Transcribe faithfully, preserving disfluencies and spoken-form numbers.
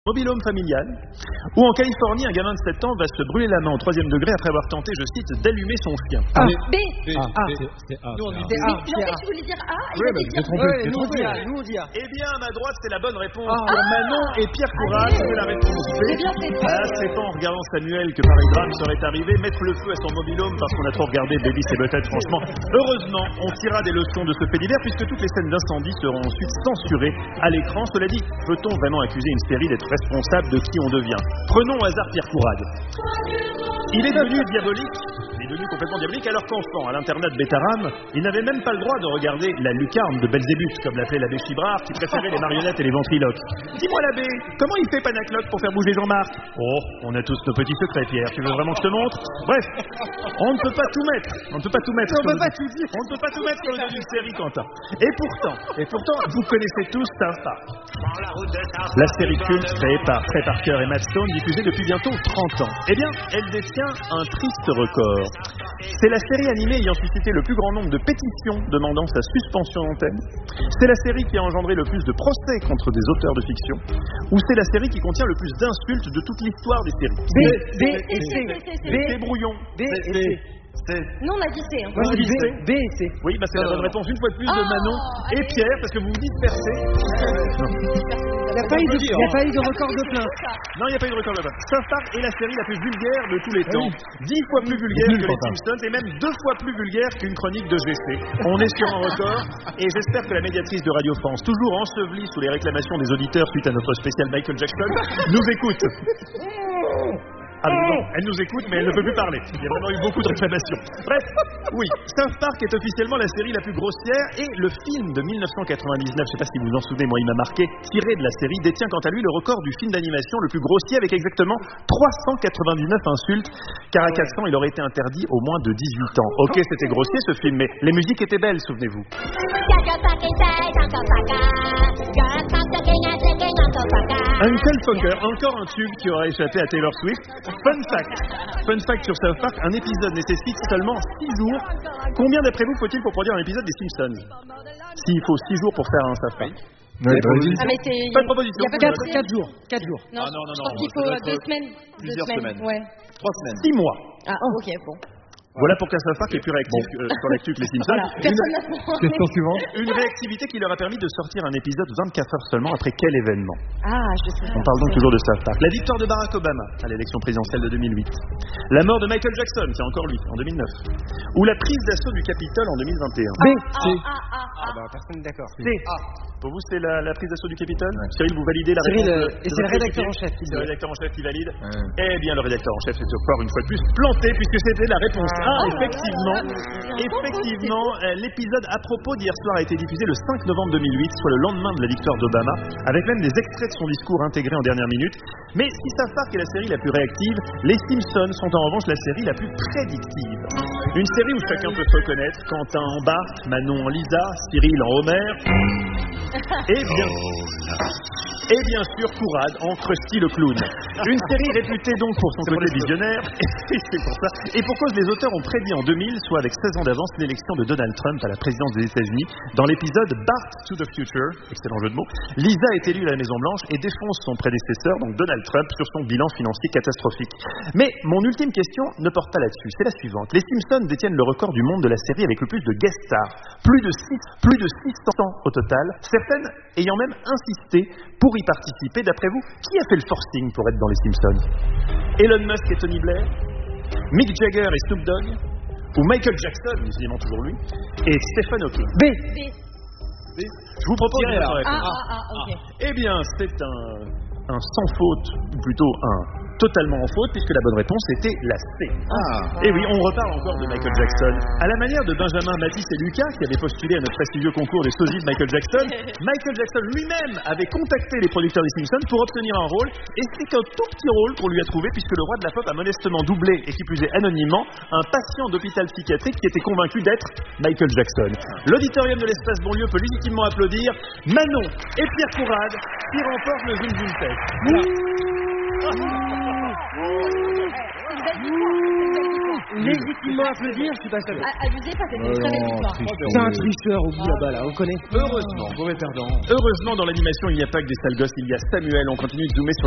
mobil-home familial, où en Californie, un gamin de sept ans va se brûler la main au troisième degré après avoir tenté, je cite, d'allumer son chien. Ah. B. C'est A. C'est A. Nous on dit Mais A. je pensais que tu voulais dire A, il Oui, a mais dit vous êtes dire trompé. Ouais, vous êtes nous on trompé. dit A. Nous on dit A. Eh bien, à ma droite, c'est la bonne réponse Ah. pour Manon et Pierre Courage. C'est la réponse B. C'est bien fait. Ah, c'est pas en regardant Samuel que pareil drame serait arrivé. Mettre le feu à son mobil-home parce qu'on a trop regardé Baby c'est peut-être, franchement. Heureusement, on tirera des leçons de ce fait divers puisque toutes les scènes d'incendie seront ensuite censurées à l'écran. Cela dit, peut-on vraiment accuser une série d'être responsable de qui on devient? Prenons au hasard Pierre Courage. Il est devenu diabolique, il est devenu complètement diabolique, alors qu'enfant, à l'internat de Bétarame, il n'avait même pas le droit de regarder la lucarne de Belzébuth, comme l'appelait l'abbé Chibrard, qui préférait les marionnettes et les ventriloques. Dis-moi l'abbé, comment il fait Panacloc pour faire bouger Jean-Marc? Oh, on a tous nos petits secrets, Pierre, tu veux vraiment que je te montre? Bref, on ne peut pas tout mettre, on ne peut pas tout mettre On sur peut le- pas tout dire. on ne peut pas tout mettre sur le dos d'une série, Quentin. Et pourtant, et pourtant, vous connaissez tous South Park. La série culte créée par Trey Parker et Matt Stone, diffusée depuis bientôt trente ans. Eh bien, elle détient un triste record. C'est la série animée ayant suscité le plus grand nombre de pétitions demandant sa suspension d'antenne. C'est la série qui a engendré le plus de procès contre des auteurs de fiction. Ou c'est la série qui contient le plus d'insultes de toute l'histoire des séries. B. B et C. C. B. C'est brouillon. B et C. C'est... Nous on a dit C. hein. Moi je dis B. B et C. Oui, bah c'est la Non, bonne non, réponse une fois de plus de Oh, Manon et allez. Pierre, parce que vous vous dispersez. Il n'y a, pas eu de- il y a pas eu de record de plein. Non, il n'y a pas eu de record là-bas. South Park est la série la plus vulgaire de tous les temps. Dix fois plus vulgaire Nul, que les Quentin. Simpsons et même deux fois plus vulgaire qu'une chronique de G C. On est sur un record et j'espère que la médiatrice de Radio France, toujours ensevelie sous les réclamations des auditeurs suite à notre spécial Michael Jackson, nous écoute. Ah mais non, elle nous écoute mais elle ne peut plus parler. Il y a vraiment eu beaucoup de réclamations. Bref, oui, South Park est officiellement la série la plus grossière et le film de mille neuf cent quatre-vingt-dix-neuf, je ne sais pas si vous vous en souvenez, moi il m'a marqué, tiré de la série, détient quant à lui le record du film d'animation le plus grossier avec exactement trois cent quatre-vingt-dix-neuf insultes, car à quatre cents il aurait été interdit au moins de dix-huit ans. Ok, c'était grossier ce film, mais les musiques étaient belles, souvenez-vous. Uncle Fucker, encore un tube qui aura échappé à Taylor Swift. Fun fact, fun fact sur South Park, un épisode nécessite seulement six jours. Combien d'après vous faut-il pour produire un épisode des Simpsons? S'il faut six jours pour faire un South Park. Ouais, bah, vas-y. Ah mais c'est... Pas de proposition. Il y a pas de quatre proposition. jours. quatre jours. Non, Ah, non, non, je non, pense qu'il ça faut doit euh, deux être semaines. plusieurs Deux semaines. Ouais. Trois semaines. Six mois. Ah, ok, bon. Voilà pourquoi South Park est plus réactif que- sur l'actu que les Simpsons. Voilà, personne n'a compris. Question suivante. Une réactivité qui leur a permis de sortir un épisode vingt-quatre heures seulement après quel événement? Ah, je sais. On parle donc toujours de South Park. La victoire de Barack Obama à l'élection présidentielle de deux mille huit. La mort de Michael Jackson, c'est encore lui, en deux mille neuf. Ou la prise d'assaut du Capitole en deux mille vingt et un. B. Ah, C. ah, ah, Ah ah. bah personne n'est d'accord. C. C. Pour vous, c'est la, la prise d'assaut du Capitole? Cyril, vous validez la Cyril, réponse euh, de- et de c'est le votre rédacteur équipier? en chef qui C'est le dit. rédacteur en chef qui valide. Ouais. Eh bien, le rédacteur en chef est encore une fois de plus planté puisque c'était la réponse A. Effectivement, effectivement, euh, l'épisode à propos d'hier soir a été diffusé le cinq novembre deux mille huit, soit le lendemain de la victoire d'Obama, avec même des extraits de son discours intégrés en dernière minute. Mais si South Park est la série la plus réactive, les Simpsons sont en revanche la série la plus prédictive. Une série où chacun peut se reconnaître, Quentin en Bart, Manon en Lisa, Cyril en Homer, et bien, et bien sûr Courade en Krusty le clown. Une série réputée donc pour son côté visionnaire, et c'est pour ça. Et pour cause, les auteurs ont prédit en deux mille, soit avec seize ans d'avance, l'élection de Donald Trump à la présidence des États-Unis. Dans l'épisode Bart to the Future, excellent jeu de mots, Lisa est élue à la Maison-Blanche et défonce son prédécesseur, donc Donald Trump, sur son bilan financier catastrophique. Mais mon ultime question ne porte pas là-dessus, c'est la suivante. Les Simpsons détiennent le record du monde de la série avec le plus de guest stars. Plus de six, plus de six cents au total, certaines ayant même insisté pour y participer. D'après vous, qui a fait le forcing pour être dans les Simpsons? Elon Musk et Tony Blair, Mick Jagger et Snoop Dogg, ou Michael Jackson, décidément toujours lui, et Stephen Hawking? B. B. Je vous propose Tirez, une là. autre Ah, réponse. ah, ah, ok. Eh bien, c'est un, un sans faute, ou plutôt un totalement en faute, puisque la bonne réponse était la C. Ah. Et oui, on reparle encore de Michael Jackson. À la manière de Benjamin, Mathis et Lucas, qui avaient postulé à notre prestigieux concours des sosies de Michael Jackson, Michael Jackson lui-même avait contacté les producteurs des Simpsons pour obtenir un rôle, et c'est qu'un tout petit rôle qu'on lui a trouvé, puisque le roi de la pop a modestement doublé, et qui plus est anonymement, un patient d'hôpital psychiatrique qui était convaincu d'être Michael Jackson. L'auditorium de l'espace Bonlieu peut légitimement applaudir Manon et Pierre Courade, qui remportent le Zoom Zoom Test. Légitimement applaudir, je suis pas seul. Abusez pas, c'était une très belle histoire. C'est un tricheur au bout là-bas, là, on connaît. Heureusement, Mauvais perdant. heureusement, dans l'animation, il n'y a pas que des sales gosses, il y a Samuel. On continue de zoomer sur